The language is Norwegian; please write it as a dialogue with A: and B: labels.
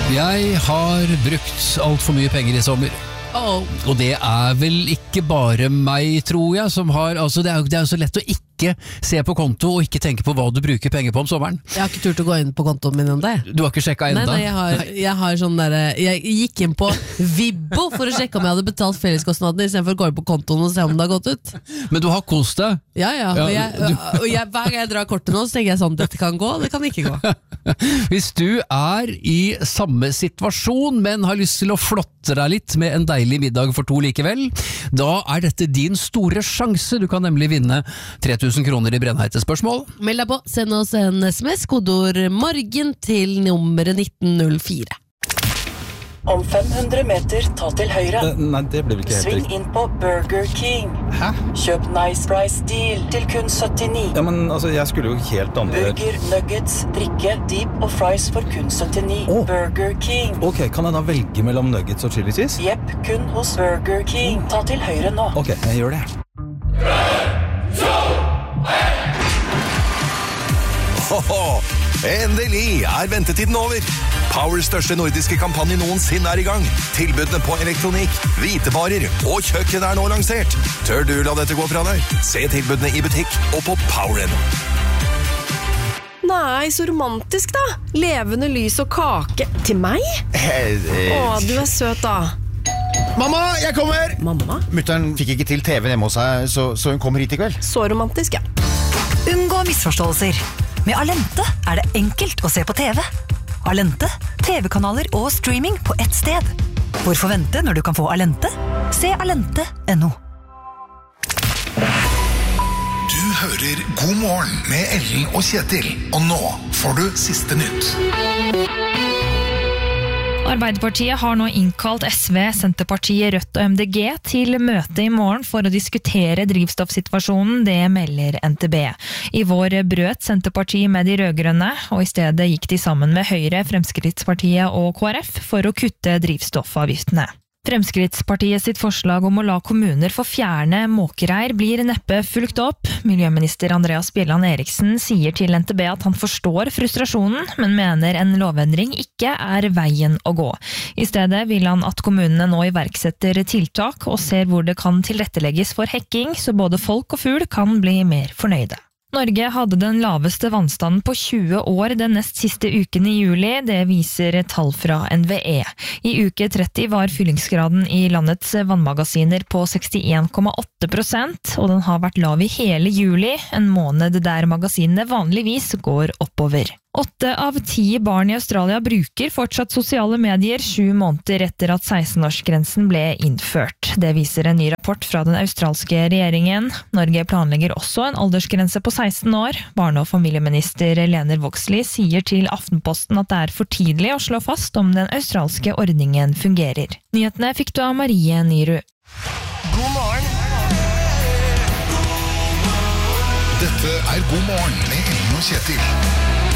A: Jeg har brukt alt for mye penger I sommer. Og det vel ikke bare meg, tror jeg, som har, altså det er jo så lett å ikke se på konto og ikke tenke på hva du bruker penger på om sommeren.
B: Jeg har ikke turt å gå inn på kontoen min om det.
A: Du har ikke sjekket enda?
B: Nei, jeg har sånn der, jeg gikk inn på Vibbo for å sjekke om jeg hadde betalt felleskostnadene I stedet for å gå inn på kontoen og se om det har gått ut.
A: Men du har kost deg?
B: Ja, og hver gang jeg drar kortet nå, så tenker jeg sånn, dette kan gå, det kan ikke gå.
A: Hvis du I samme situasjon, men har lyst til å flotte deg litt med en deilig middag for 2 likevel, da dette din store sjanse. Du kan nemlig vinne 3000 kroner I brennheite spørsmål.
B: Meld deg på, send oss en SMS, kodord morgen til nummeret 1904.
C: Om 500 meter, ta til høyre.
D: Nei, det ble vel ikke helt
C: Sving
D: riktig.
C: inn på Burger King.
D: Hæ?
C: Kjøp Nice Price Deal til kun 79.
D: Ja, men altså, jeg skulle jo helt andre...
C: Burger, nuggets, drikke, deep og fries for kun 79. Burger King.
D: Ok, kan jeg da velge mellom nuggets og chili cheese?
C: Jepp, kun hos Burger King. Ta til høyre nå.
D: Ok, jeg gjør det.
E: Endelig ventetiden over. Powers største nordiske kampanje noensinne I gang. Tilbudene på elektronikk, hvitevarer og kjøkken nå lansert. Tør du la dette gå fra deg? Se tilbudene I butikk og på Power.no.
F: Nei, så romantisk da. Levende lys og kake. Til meg? Du søt da.
G: Mamma, jeg kommer!
F: Mamma?
G: Mutteren fikk ikke til TV hjemme hos seg, så hun kommer hit I kveld.
F: Så romantisk, ja.
H: Unngå misforståelser. Med Alente det enkelt å se på TV. Alente, TV-kanaler og streaming på ett sted. Hvorfor vente når du kan få Alente? Se alente.no.
I: Du hører God morgen med Ellen og Kjetil. Og nå får du siste nytt.
J: Arbeiderpartiet har nå innkalt SV, Senterpartiet, Rødt og MDG til møte I morgen for å diskutere drivstoffsituasjonen, det melder NTB. I vår brøt Senterpartiet med de rødgrønne, og I stedet gikk de sammen med Høyre, Fremskrittspartiet og KrF for å kutte drivstoffavgiftene. Fremskrittspartiet sitt forslag om å la kommuner få fjerne måkereir blir neppe fulgt opp. Miljøminister Andreas Bjelland Eriksen sier til NTB at han forstår frustrasjonen, men mener en lovendring ikke veien å gå. I stedet vil han at kommunene nå iverksetter tiltak og ser hvor det kan tilrettelegges for hekking, så både folk og fugl kan bli mer fornøyde. Norge hadde den laveste vannstanden på 20 år den nest siste uken I juli, det viser tall fra NVE. I uke 30 var fyllingsgraden I landets vannmagasiner på 61,8%, og den har vært lav I hele juli, en måned der magasinene vanligvis går oppover. 8 av 10 barn I Australia bruker fortsatt sosiale medier 7 måneder etter at 16-årsgrensen ble innført. Det viser en ny rapport fra den australske regjeringen. Norge planlegger også en aldersgrense på 16 år. Barne- og familieminister Lene Vågslid sier til Aftenposten at det for tidlig å slå fast om den australske ordningen fungerer. Nyhetene fikk du av Marie Nyru.
I: God morgen. Dette God morgen med Ellen og Kjetil.